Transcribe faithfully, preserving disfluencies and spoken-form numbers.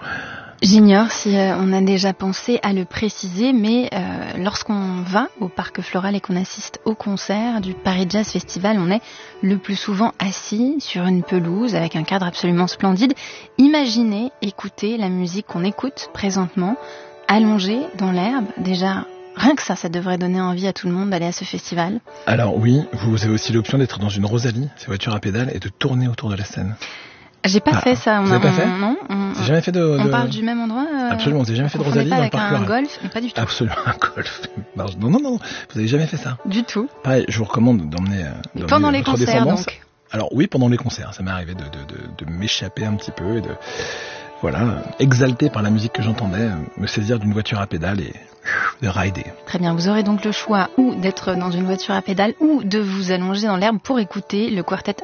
J'ignore si euh, on a déjà pensé à le préciser, mais euh, lorsqu'on va au Parc Floral et qu'on assiste au concert du Paris Jazz Festival, on est le plus souvent assis sur une pelouse avec un cadre absolument splendide. Imaginez écouter la musique qu'on écoute présentement, allongée dans l'herbe. Déjà, rien que ça, ça devrait donner envie à tout le monde d'aller à ce festival. Alors oui, vous avez aussi l'option d'être dans une Rosalie, ces voitures à pédales, et de tourner autour de la scène. J'ai pas ah, fait ça. Vous on avez pas on, fait Non. On, vous avez jamais fait de, de... on parle du même endroit euh, Absolument, vous avez jamais fait de Rosalie pas dans le avec Parc un Floral. golf, mais pas du tout. Absolument, un golf. Non, non, non, vous avez jamais fait ça. Du tout. Pareil, je vous recommande d'emmener. d'emmener pendant les concerts, donc. Alors oui, pendant les concerts, ça m'est arrivé de, de, de, de m'échapper un petit peu et de, voilà, exalté par la musique que j'entendais, me saisir d'une voiture à pédales et de rider. Très bien, vous aurez donc le choix ou d'être dans une voiture à pédales ou de vous allonger dans l'herbe pour écouter le quartet